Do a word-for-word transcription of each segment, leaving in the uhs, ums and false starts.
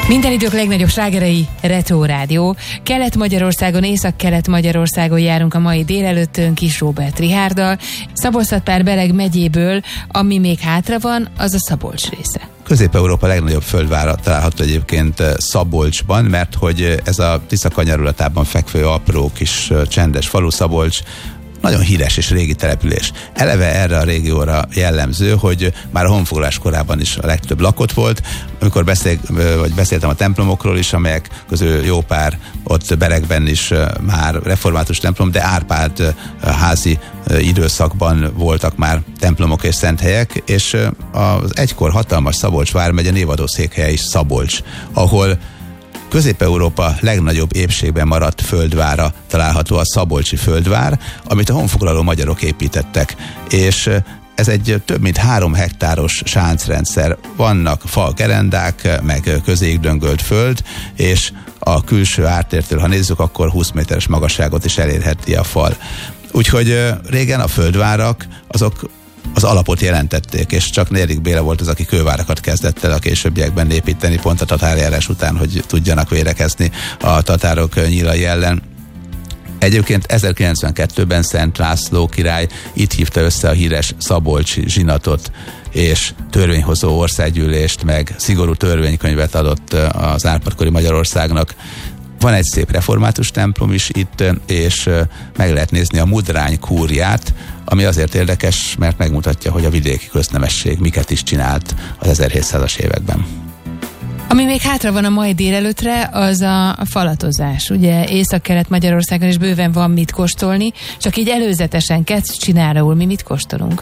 Minden idők legnagyobb slágerei, Retro Rádió. Kelet-Magyarországon, Észak-Kelet-Magyarországon járunk a mai délelőttön Kis Róbert Richárddal. Szabolcs-Szatmár-Bereg megyéből, ami még hátra van, az a Szabolcs része. Közép-Európa legnagyobb földvára található egyébként Szabolcsban, mert hogy ez a Tisza kanyarulatában fekvő apró kis csendes falu Szabolcs nagyon híres és régi település. Eleve erre a régióra jellemző, hogy már a honfoglalás korában is a legtöbb lakott volt. Amikor beszél, vagy beszéltem a templomokról is, amelyek közül jó pár ott Beregben is már református templom, de Árpád házi időszakban voltak már templomok és szenthelyek, és az egykor hatalmas Szabolcs vármegye névadó székhelye is Szabolcs, ahol Közép-Európa legnagyobb épségben maradt földvára található, a szabolcsi földvár, amit a honfoglaló magyarok építettek. És ez egy több mint három hektáros sáncrendszer. Vannak falgerendák, meg közéig döngölt föld, és a külső ártértől, ha nézzük, akkor húsz méteres magasságot is elérheti a fal. Úgyhogy régen a földvárak azok az alapot jelentették, és csak Nérlik Béla volt az, aki kővárakat kezdett el a későbbiekben építeni, pont a tatárjárás után, hogy tudjanak védekezni a tatárok nyílai ellen. Egyébként ezerkilencszázkilencvenkettőben Szent László király itt hívta össze a híres szabolcsi zsinatot, és törvényhozó országgyűlést, meg szigorú törvénykönyvet adott az Árpád-kori Magyarországnak. Van egy szép református templom is itt, és meg lehet nézni a Mudrány kúriát, ami azért érdekes, mert megmutatja, hogy a vidéki köznemesség miket is csinált az ezerhétszázas években. Ami még hátra van a mai délelőttre, az a falatozás. Ugye Észak-Kelet-Magyarországon is bőven van mit kóstolni, csak így előzetesen kezd csinálóul, mi mit kóstolunk?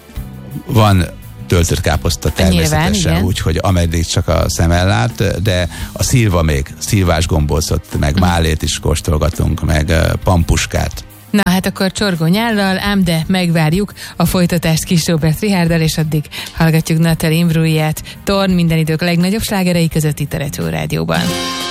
Van töltött káposzta természetesen, úgyhogy ameddig csak a szem ellát, de a szilva még, szilvás gombócot, meg málét is kóstolgatunk, meg pampuskát. Na hát akkor csorgó nyállal, ám de megvárjuk a folytatást Kis Róbert Richárddal, és addig hallgatjuk Natalie Imbruglia-t, Torn, minden idők legnagyobb slágerei között itt a Retro Rádióban.